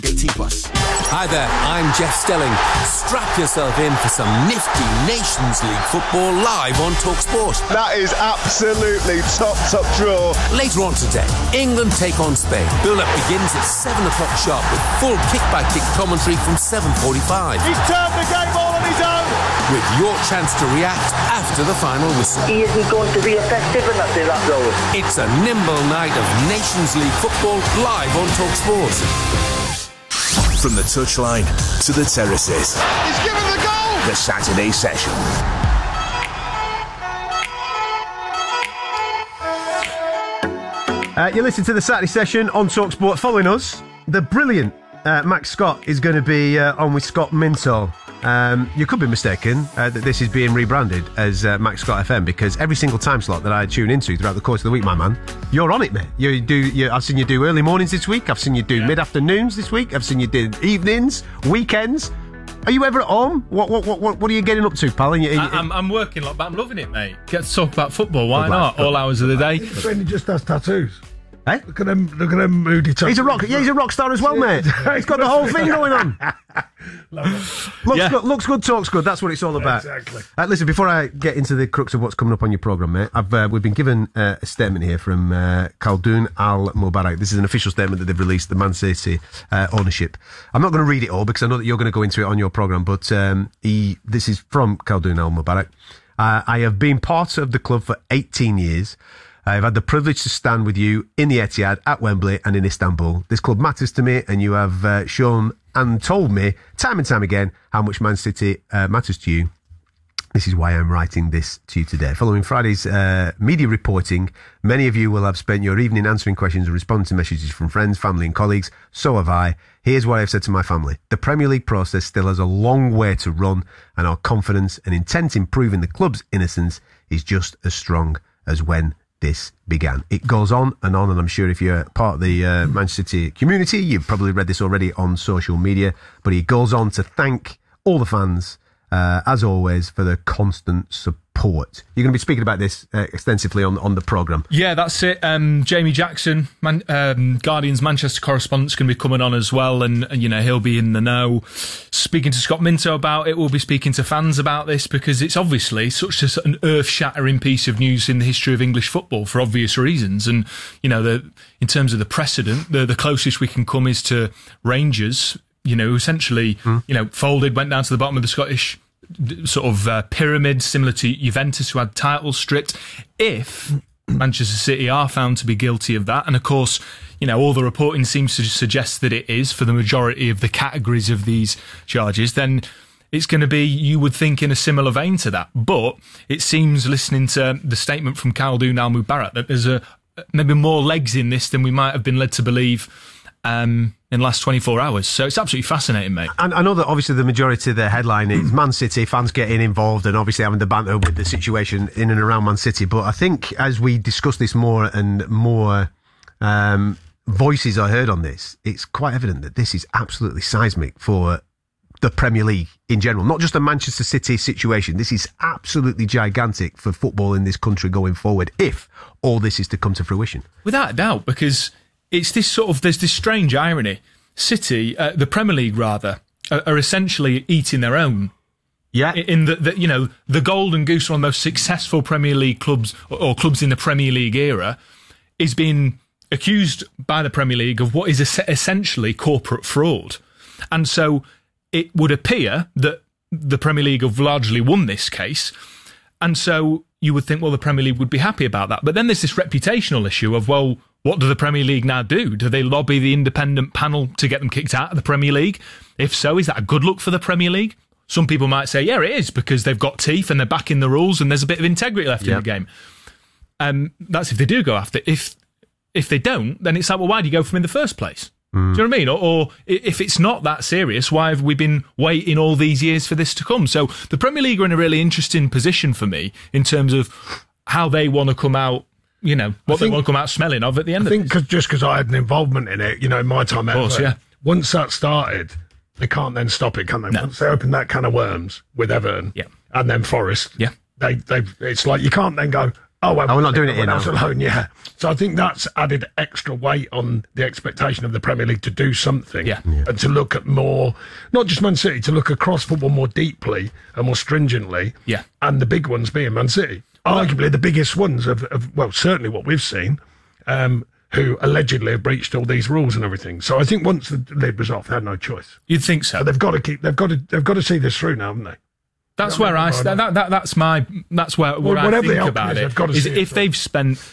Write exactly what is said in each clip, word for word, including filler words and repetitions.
eighteen plus. Hi there, I'm Jeff Stelling. Strap yourself in for some nifty Nations League football live on TalkSport. That is absolutely top, top draw. Later on today, England take on Spain. Build-up begins at seven o'clock sharp with full kick-by-kick commentary from seven forty-five. He's turned the game all on his own. With your chance to react after the final whistle. He isn't going to be effective enough to that goal. It's a nimble night of Nations League football live on TalkSport. From the touchline to the terraces. He's given the goal. The Saturday Session. Uh, you listen to the Saturday Session on TalkSport. Following us, the brilliant uh, Max Scott is going to be uh, on with Scott Minto. Um, you could be mistaken uh, that this is being rebranded as uh, Max Scott F M, because every single time slot that I tune into throughout the course of the week, my man, you're on it, mate. You do. You, I've seen you do early mornings this week. I've seen you do yeah. mid-afternoons this week. I've seen you do evenings, weekends. Are you ever at home? What what what what are you getting up to, pal? In, in, I, I'm, I'm working a lot, but I'm loving it, mate. Get to talk about football. Why not? All hours of the day. When he just has tattoos. Eh? Look at them! Look at them moody tattoos. He's a rock. Yeah, he's a rock star as well, mate. He's got the whole thing going on. looks yeah. good. Looks good. Talks good. That's what it's all about. Exactly. Uh, listen, before I get into the crux of what's coming up on your programme, mate, I've uh, we've been given uh, a statement here from uh, Khaldoon Al Mubarak. This is an official statement that they've released, the Man City uh, ownership. I'm not going to read it all because I know that you're going to go into it on your programme, but um, he. This is from Khaldoon Al Mubarak. Uh, I have been part of the club for eighteen years. I've had the privilege to stand with you in the Etihad, at Wembley and in Istanbul. This club matters to me, and you have uh, shown and told me time and time again how much Man City uh, matters to you. This is why I'm writing this to you today. Following Friday's uh, media reporting, many of you will have spent your evening answering questions and responding to messages from friends, family and colleagues. So have I. Here's what I've said to my family. The Premier League process still has a long way to run, and our confidence and intent in proving the club's innocence is just as strong as when this began. It goes on and on, and I'm sure if you're part of the uh, Manchester City community, you've probably read this already on social media, but he goes on to thank all the fans, uh, as always, for the constant support. You're going to be speaking about this uh, extensively on, on the programme. Yeah, that's it. Um, Jamie Jackson, Man, um, Guardian's Manchester correspondent, is going to be coming on as well, and, and, you know, he'll be in the know. Speaking to Scott Minto about it, we'll be speaking to fans about this, because it's obviously such a, an earth-shattering piece of news in the history of English football for obvious reasons. And, you know, the, in terms of the precedent, the, the closest we can come is to Rangers, you know, essentially, mm. you know, folded, went down to the bottom of the Scottish sort of uh, pyramid, similar to Juventus, who had titles stripped. If Manchester City are found to be guilty of that, and of course, you know, all the reporting seems to suggest that it is for the majority of the categories of these charges, then it's going to be, you would think, in a similar vein to that. But it seems, listening to the statement from Khaldoon Al Mubarak, that there's a maybe more legs in this than we might have been led to believe um, in the last twenty-four hours. So it's absolutely fascinating, mate. And I know that obviously the majority of the headline is Man City, fans getting involved and obviously having the banter with the situation in and around Man City. But I think as we discuss this more and more um, voices are heard on this, it's quite evident that this is absolutely seismic for the Premier League in general. Not just a Manchester City situation. This is absolutely gigantic for football in this country going forward, if all this is to come to fruition. Without a doubt, because it's this sort of, there's this strange irony. City, uh, the Premier League rather, are, are essentially eating their own. Yeah. In the, the, you know, the Golden Goose, one of the most successful Premier League clubs, or, or clubs in the Premier League era, is being accused by the Premier League of what is es- essentially corporate fraud. And so it would appear that the Premier League have largely won this case. And so you would think, well, the Premier League would be happy about that. But then there's this reputational issue of, well, what do the Premier League now do? Do they lobby the independent panel to get them kicked out of the Premier League? If so, is that a good look for the Premier League? Some people might say, yeah, it is, because they've got teeth and they're backing the rules and there's a bit of integrity left yep. in the game. Um, that's if they do go after. If if they don't, then it's like, well, why do you go for them in the first place? Mm. Do you know what I mean? Or, or if it's not that serious, why have we been waiting all these years for this to come? So the Premier League are in a really interesting position for me in terms of how they want to come out, you know, what think, they want to come out smelling of at the end I of it. I think cause, just because I had an involvement in it, you know, in my time of course, Everton, yeah. once that started, they can't then stop it, can they? No. Once they open that can of worms with Everton yeah. and then Forest, yeah. they, they, it's like you can't then go, Oh, well, Oh, we're not doing it here when now. else alone, yeah. So I think that's added extra weight on the expectation of the Premier League to do something. Yeah. And to look at more, not just Man City, to look across football more deeply and more stringently. Yeah. And the big ones being Man City. Arguably the biggest ones of, of well, certainly what we've seen, um, who allegedly have breached all these rules and everything. So I think once the lid was off, they had no choice. You'd think so. But they've got to keep, they've got to, they've got to see this through now, haven't they? That's Yeah, where I I st- know. that, that that's my that's where what Well, I whatever the think outcome about is, it they've got to is see it if through. they've spent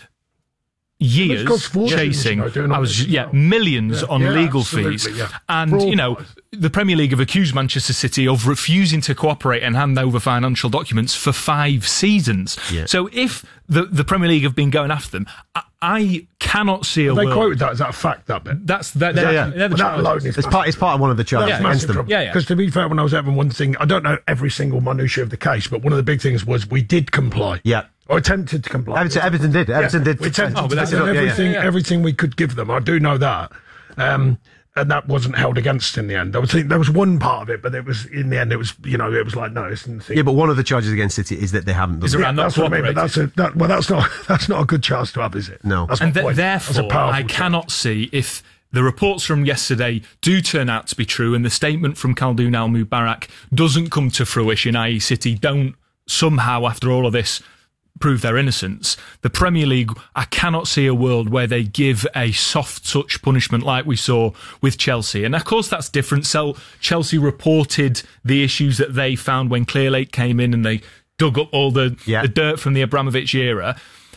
years It's cost fortunes, chasing, you know, doing all I was this, yeah you know. millions Yeah, on yeah, legal absolutely, fees, yeah. and Fraud you know wise. the Premier League have accused Manchester City of refusing to cooperate and hand over financial documents for five seasons. Yeah. So if the the Premier League have been going after them, I, I cannot see a They world. quoted that. Is that a fact, that bit? That's that. Yeah, they're, yeah. they're the Well, that charges. alone is It's part, it's part of one of the charges That's Yeah, against massive them. trouble. Yeah, yeah. Because to be fair, when I was at one thing, I don't know every single minutiae of the case, but one of the big things was we did comply. Yeah. Or attempted to comply. Everton, Everton did. Everton Yeah, did. We attempted Oh, to but that's- do yeah, yeah. everything, Yeah, yeah. everything we could give them. I do know that. Um, and that wasn't held against in the end. I would think there was one part of it, but it was in the end. It was, you know, it was like no, it's in the thing. Yeah, but one of the charges against City is that they haven't done Is it. around not that's what I mean. But that's a that, well, that's not that's not a good chance to have, is it? No. That's And my th- point. That's a therefore, powerful I charge. cannot see if the reports from yesterday do turn out to be true and the statement from Khaldoon Al Mubarak doesn't come to fruition, that is, City don't somehow, after all of this, prove their innocence. The Premier League, I cannot see a world where they give a soft touch punishment like we saw with Chelsea. And of course, that's different. So Chelsea reported the issues that they found when Clearlake came in and they dug up all the, Yeah. the dirt from the Abramovich era.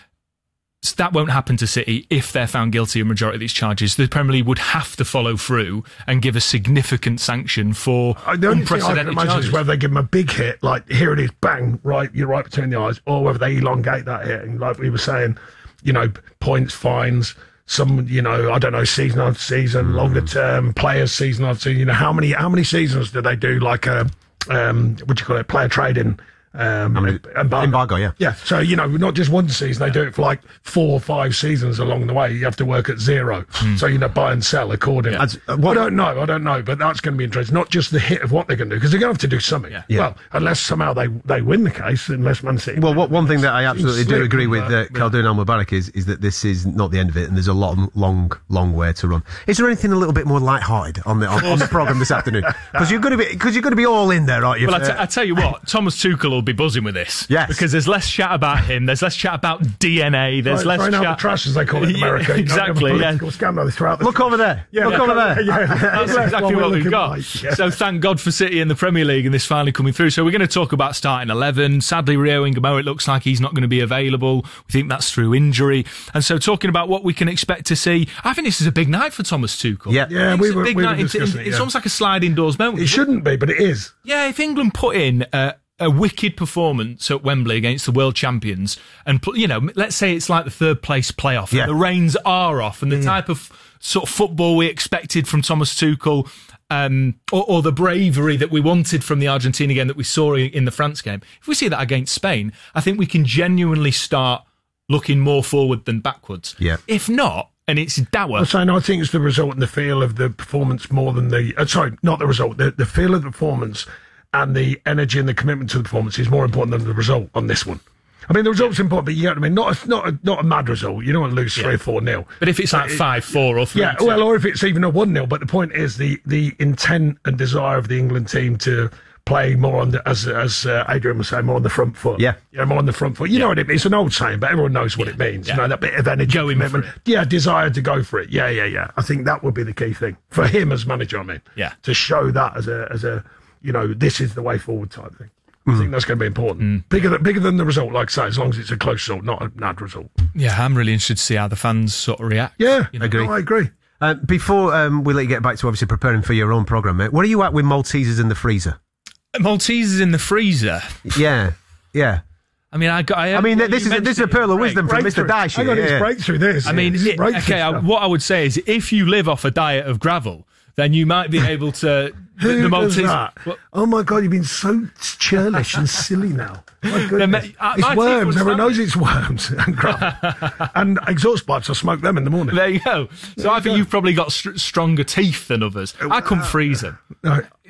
So that won't happen to City if they're found guilty of a majority of these charges. The Premier League would have to follow through and give a significant sanction for Uh, The only thing I can unprecedented imagine charges. is whether they give them a big hit, like here it is, bang, right, you're right between the eyes, or whether they elongate that hit. And like we were saying, you know, points, fines, some, you know, I don't know, season after season, longer term, players season after season. You know, how many how many seasons do they do like a, um, what do you call it, player trading? Um, many- embargo. embargo, yeah. Yeah, so, you know, not just one season, they do it for like four or five seasons along the way. You have to work at zero. So, you know, buy and sell accordingly. As- uh, I what- don't know, I don't know, but that's going to be interesting. Not just the hit of what they're going to do, because they're going to have to do something. Yeah. Yeah. Well, unless somehow they, they win the case, unless Man City. Well, what, one thing that I absolutely do Slick, agree with but- uh, Khaldoon Al Mubarak is is that this is not the end of it, and there's a long, long, long way to run. Is there anything a little bit more light-hearted on the on, on the program this afternoon? Because you're going to be because you're going to be all in there, aren't you? Well, I, Uh, t- I tell you what, Thomas Tuchel will be buzzing with this. Yes. Because there's less chat about him, there's less chat about D N A, there's Throwing less out chat. the trash, as they call it in Yeah, America. You know, exactly, the yeah. political scandal, they throw out the Look trash. over there. Yeah, Look yeah, over there. Yeah, That's yeah. exactly we're what we've looking got. like, yeah. So thank God for City in the Premier League and this finally coming through. So we're going to talk about starting eleven. Sadly, Rio Ingamo, it looks like he's not going to be available. We think that's through injury. And so talking about what we can expect to see, I think this is a big night for Thomas Tuchel. Yeah. I Yeah, think we it's a were- big we were night. It's- discussing it, It's yeah. almost like a sliding doors moment. It shouldn't be, but it is. Yeah, if England put in a, a wicked performance at Wembley against the world champions, and pl- you know, let's say it's like the third place playoff, Yeah. and the reins are off, and the type of sort of football we expected from Thomas Tuchel, um, or, or the bravery that we wanted from the Argentina game that we saw in, in the France game. If we see that against Spain, I think we can genuinely start looking more forward than backwards. Yeah. If not, and it's dour. I'm saying I think it's the result and the feel of the performance more than the. Uh, sorry, not the result. The, the feel of the performance and the energy and the commitment to the performance is more important than the result on this one. I mean, the result's important, but you know what I mean. Not a, not a, not a mad result. You don't want to lose three or four nil. But if it's like five four or three, Yeah, two, well, or if it's even a one nil. But the point is the the intent and desire of the England team to play more on the, as as uh, Adrian was saying, more on the front foot. Yeah. yeah, more on the front foot. You know what it means. It's an old saying, but everyone knows what it means. Yeah. You know, that bit of energy, Going for commitment. it. Yeah, desire to go for it. Yeah, yeah, yeah. I think that would be the key thing for him as manager. I mean, Yeah. to show that as a as a you know this is the way forward type thing. I think that's going to be important. Bigger than bigger than the result, like I say, as long as it's a close result, not a mad result. yeah, I'm really interested to see how the fans sort of react. Yeah, You know, Agree. no, I agree. Uh, before um, we let you get back to obviously preparing for your own programme, mate, where are you at with Maltesers in the freezer? Maltesers in the freezer. Yeah, yeah. I mean, I got. I, I mean, you this is a, this is a mentioned it pearl of in the wisdom break. from Mister Breakthrough. Dyche. I got yeah, his yeah. breakthrough. This. I mean, This is it- breakthrough okay. I, stuff. what I would say is, if you live off a diet of gravel, then you might be able to. Who the, the does Maltese. that? Well, Oh my God, you've been so churlish and silly now. My goodness. ma- uh, it's my teeth worms. was Everyone fine. knows it's worms and gravel. And exhaust pipes. I smoke them in the morning. there you go. So I think go. you've probably got str- stronger teeth than others. I couldn't freeze them. No,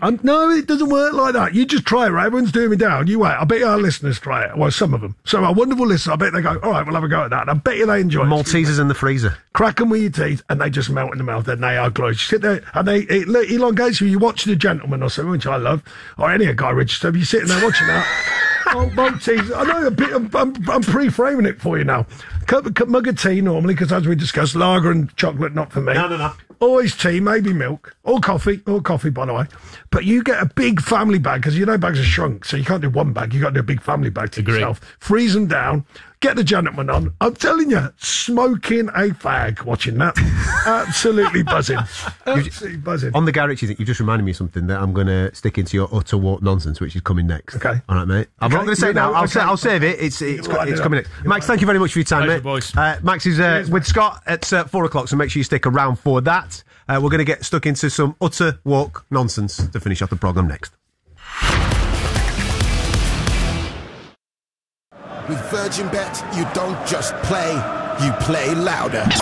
Um, no, it doesn't work like that. You just try it, right? Everyone's doing me down. You wait. I bet you our listeners try it. Well, some of them. So our wonderful listeners, I bet they go, all right, we'll have a go at that. And I bet you they enjoy it. Maltesers in the freezer. Crack them with your teeth, and they just melt in the mouth, and they are glorious. You sit there, and they it elongates you. You watch The Gentleman or something, which I love, or any of Guy Ritchie stuff. You're sitting there watching that. Oh, Maltesers. I know a bit. I'm, I'm, I'm pre-framing it for you now. Cup, cup, mug of tea normally, because as we discussed, lager and chocolate not for me. No, no, no. Always tea, maybe milk, or coffee, or coffee, by the way. But you get a big family bag, because you know bags are shrunk, so you can't do one bag. You got to do a big family bag to Agree. yourself. Freeze them down. Get The Gentleman on. I'm telling you, smoking a fag watching that. Absolutely buzzing. Absolutely buzzing. On the Guy Ritchie thing, you just reminded me of something that I'm going to stick into your utter walk nonsense, which is coming next. Okay. All right, mate. I'm Okay. not going to say You it now. know, I'll, okay. sa- I'll save it. It's it's, You're right, it's you're coming right. next. You're Max, right. thank you very much for your time, Pleasure, mate. boys. Uh, Max is uh, Cheers, with mate. Scott at uh, four o'clock, so make sure you stick around for that. Uh, we're going to get stuck into some utter walk nonsense to finish off the programme next. With Virgin Bet, you don't just play, you play louder.